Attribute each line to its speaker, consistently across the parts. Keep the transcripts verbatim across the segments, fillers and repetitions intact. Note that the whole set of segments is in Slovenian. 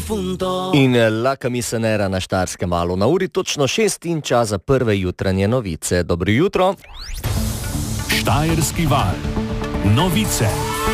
Speaker 1: profundo.
Speaker 2: In la camisanera na Štajerskem valu. Na uri točno šest in čas za prve jutranje novice. Dobro jutro.
Speaker 3: Štajerski val. Novice.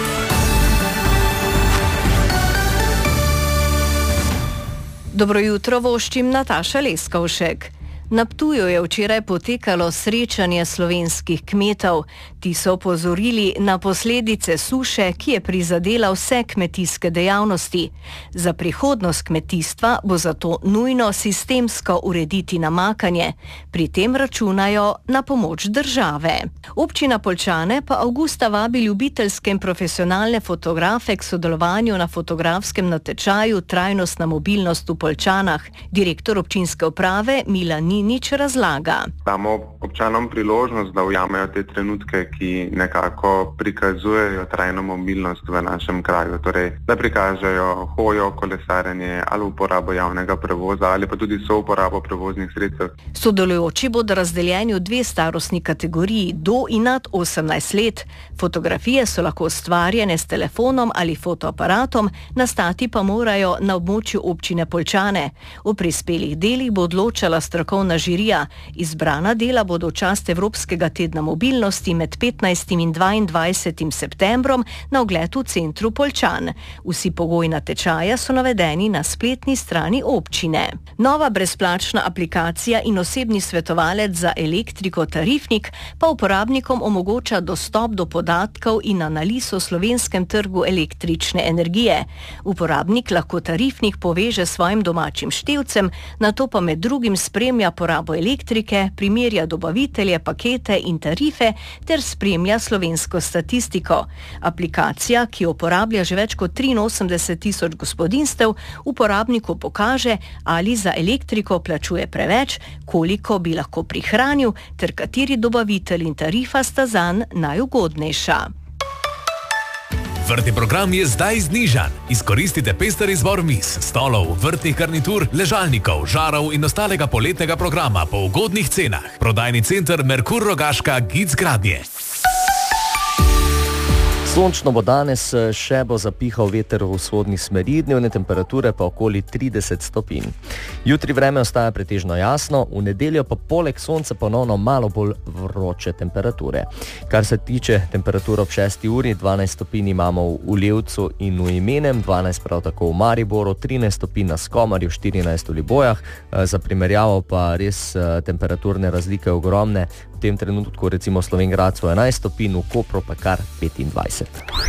Speaker 4: Dobro jutro, voščim Nataša Leskovšek. Na Ptuju je včeraj potekalo srečanje slovenskih kmetov. Ti so opozorili na posledice suše, ki je prizadela vse kmetijske dejavnosti. Za prihodnost kmetijstva bo zato nujno sistemsko urediti namakanje. Pri tem računajo na pomoč države. Občina Poljčane pa avgusta vabi ljubiteljske in profesionalne fotografe k sodelovanju na fotografskem natečaju Trajnostna mobilnost v Poljčanah. Direktor občinske uprave Milan Nič razlaga.
Speaker 5: Damo občanom priložnost, da ujamejo te trenutke, ki nekako prikazujejo trajno mobilnost v našem kraju. Torej, da prikažejo hojo, kolesarjenje ali uporabo javnega prevoza ali pa tudi souporabo prevoznih sredstev.
Speaker 4: Sodelujoči bodo razdeljeni v dve starostni kategoriji, do in nad osemnajst let. Fotografije so lahko ustvarjene s telefonom ali fotoaparatom, nastati pa morajo na območju občine Poljčane. O prispelih delih bo odločala strokovna žirija. Izbrana dela bodo v čast Evropskega tedna mobilnosti med petnajstim in dvaindvajsetim septembrom na ogled v centru Poljčan. Vsi pogoji natečaja so navedeni na spletni strani občine. Nova brezplačna aplikacija in osebni svetovalec za elektriko Tarifnik pa uporabnikom omogoča dostop do podatkov in analiz o slovenskem trgu električne energije. Uporabnik lahko Tarifnik poveže s svojim domačim števcem, nato pa med drugim spremlja porabo elektrike, primerja dobavitelje, pakete in tarife ter spremlja slovensko statistiko. Aplikacija, ki uporablja že več kot triinosemdeset tisoč gospodinjstev, uporabniku pokaže, ali za elektriko plačuje preveč, koliko bi lahko prihranil ter kateri dobavitelj in tarifa sta zanj najugodnejša.
Speaker 3: Vrtni program je zdaj znižan. Izkoristite pester izbor miz, stolov, vrtnih garnitur, ležalnikov, žarov in ostalega poletnega programa po ugodnih cenah. Prodajni center Merkur Rogaška Gic Gradnje.
Speaker 2: Sončno bo danes, še bo zapihal veter v vzhodnih smeri, dnevne temperature pa okoli trideset stopinj. Jutri vreme ostaja pretežno jasno, v nedeljo pa poleg sonca ponovno malo bolj vroče temperature. Kar se tiče temperature ob šesti uri, dvanajst stopinj imamo v Levcu in v Imenem, dvanajst prav tako v Mariboru, trinajst stopinj na Skomarju, štirinajst v Libojah, za primerjavo pa res temperaturne razlike ogromne. V tem trenutku recimo v Slovenj Gradcu enajst stopinj, v Kopru pa kar petindvajset.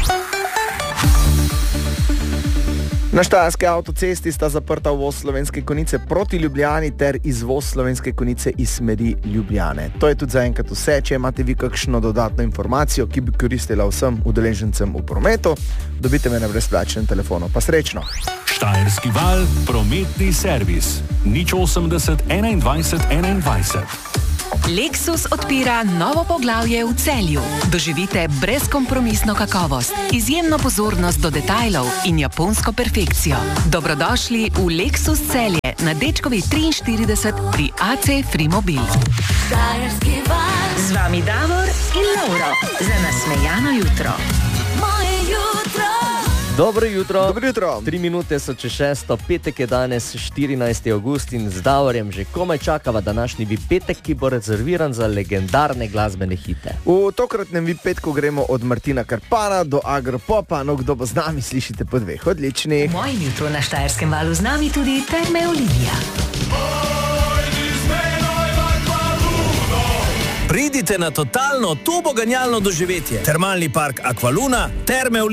Speaker 6: Na Štajerski avtocesti sta zaprta uvoz Slovenske Konjice proti Ljubljani ter izvoz Slovenske Konjice iz smeri Ljubljane. To je tudi zaenkrat vse. Če imate vi kakšno dodatno informacijo, ki bi koristila vsem udeležencem v prometu, dobite me na brezplačnem telefonu. Pa srečno!
Speaker 3: Štajerski val, prometni servis. nič osemdeset enaindvajset enaindvajset.
Speaker 7: Lexus odpira novo poglavje v Celju. Doživite brezkompromisno kakovost, izjemno pozornost do detajlov in japonsko perfekcijo. Dobrodošli v Lexus Celje na Dečkovi triinštirideset pri A C Frimobil. Z vami Davor in Lauro za nasmejano jutro.
Speaker 1: Moje jutro.
Speaker 2: Dobro jutro.
Speaker 6: Dobro jutro.
Speaker 2: Tri minute so čez šesto, petek je danes štirinajsti avgust in z Davorjem že komaj čakava današnji V I P petek, ki bo rezerviran za legendarne glasbene hite.
Speaker 6: V tokratnem V I P petku gremo od Martina Karpana do Agropopa, no kdo bo z nami, slišite po dveh odličnih.
Speaker 7: Moje jutro na Štajerskem valu z nami tudi Terme Olivija.
Speaker 8: Pridite na totalno turboganjalno doživetje. Termalni park Aqualuna, Terme Olivija.